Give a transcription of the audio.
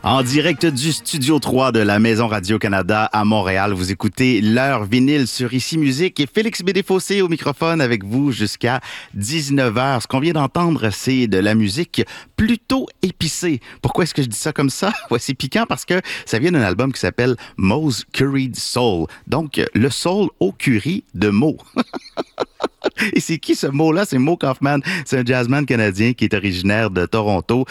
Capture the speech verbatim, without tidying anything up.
En direct du Studio trois de la Maison Radio-Canada à Montréal, vous écoutez l'heure vinyle sur Ici Musique et Félix Bédéfossé au microphone avec vous jusqu'à dix-neuf heures. Ce qu'on vient d'entendre, c'est de la musique plutôt épicée. Pourquoi est-ce que je dis ça comme ça? Ouais, c'est piquant parce que ça vient d'un album qui s'appelle Moe's Curried Soul. Donc, le soul au curry de Moe. Et c'est qui ce Moe-là? C'est Moe Koffman. C'est un jazzman canadien qui est originaire de Toronto.